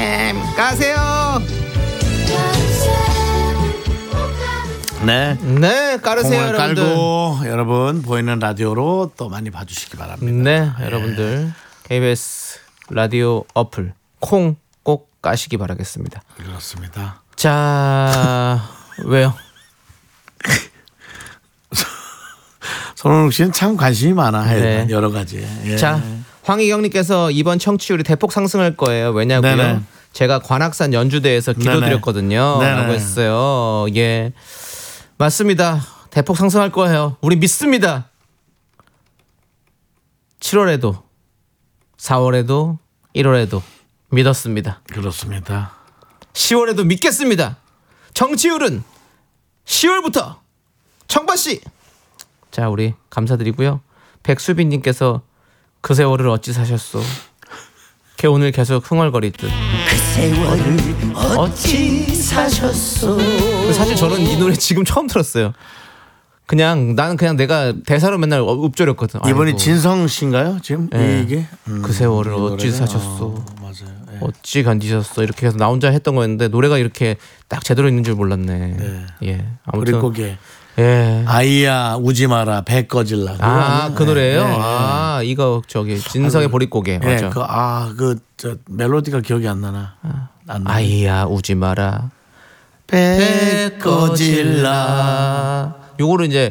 까세요. 네, 까르세요, 콩을 여러분들. 깔고 여러분 보이는 라디오로 또 많이 봐주시기 바랍니다. 네, 여러분들 KBS 라디오 어플 콩 꼭 까시기 바라겠습니다. 그렇습니다. 자, 왜요? 손원웅 씨는 참 관심이 많아. 네. 여러 가지. 예. 자, 황희경님께서 이번 청취율이 대폭 상승할 거예요. 왜냐고요? 네네. 제가 관악산 연주대에서 기도드렸거든요. 네네. 라고 했어요. 예, 맞습니다. 대폭 상승할 거예요. 우리 믿습니다. 7월에도 4월에도 1월에도 믿었습니다. 그렇습니다. 10월에도 믿겠습니다. 정치율은 10월부터 청바씨. 자, 우리 감사드리고요. 백수빈님께서 그 세월을 어찌 사셨소? 걔 오늘 계속 흥얼거리듯. 그 세월을 어찌 사셨소. 사실 저는 이 노래 지금 처음 들었어요. 나는 그냥 내가 대사로 맨날 읊조렸거든. 이번이 아이고, 진성 씨인가요? 지금 예. 이게 그 세월을 이 어찌 노래가? 사셨소? 맞아요. 예. 어찌 견디셨어? 이렇게 해서 나 혼자 했던 거였는데 노래가 이렇게 딱 제대로 있는 줄 몰랐네. 네. 예, 아무튼 그리고 거기에 예. 아이야 우지 마라 배 꺼질라. 그 노래예요. 예, 예. 이거 저기 진성의 보릿고개 예, 맞죠? 저 멜로디가 기억이 안 나나. 안 나. 아이야 우지 마라 배 꺼질라. 요거를 이제